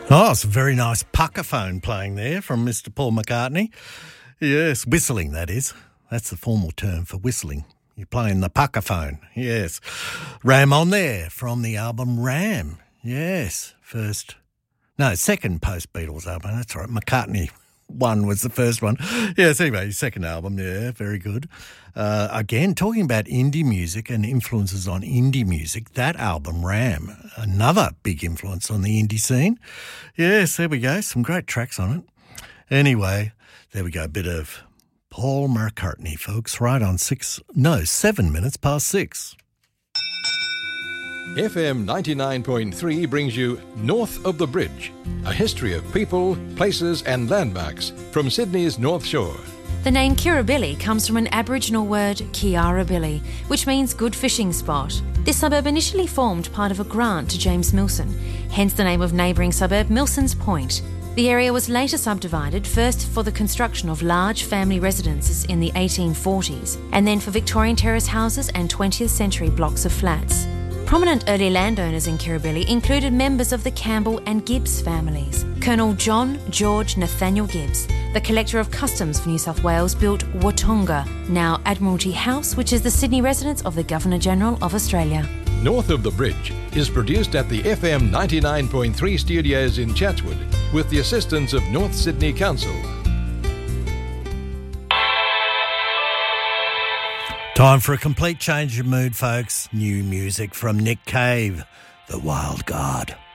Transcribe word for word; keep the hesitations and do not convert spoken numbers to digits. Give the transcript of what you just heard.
Oh, it's a very nice puckerphone playing there from Mister Paul McCartney. Yes, whistling, that is. That's the formal term for whistling. You're playing the puckerphone. Yes. Ram on there from the album Ram. Yes. First, no, second post-Beatles album. That's right. McCartney one was the first one. Yes, anyway, second album. Yeah, very good. Uh, again, talking about indie music and influences on indie music, that album, Ram, another big influence on the indie scene. Yes, there we go. Some great tracks on it. Anyway, there we go. A bit of Paul McCartney, folks, right on six, no, seven minutes past six. F M ninety-nine point three brings you North of the Bridge, a history of people, places and landmarks from Sydney's North Shore. The name Kirribilli comes from an Aboriginal word, Kiarabilli, which means good fishing spot. This suburb initially formed part of a grant to James Milson, hence the name of neighbouring suburb Milson's Point. The area was later subdivided, first for the construction of large family residences in the eighteen forties, and then for Victorian terrace houses and twentieth century blocks of flats. Prominent early landowners in Kirribilli included members of the Campbell and Gibbs families. Colonel John George Nathaniel Gibbs, the Collector of Customs for New South Wales, built Watonga, now Admiralty House, which is the Sydney residence of the Governor-General of Australia. North of the Bridge is produced at the F M ninety-nine point three studios in Chatswood with the assistance of North Sydney Council. Time for a complete change of mood, folks. New music from Nick Cave, The Wild God.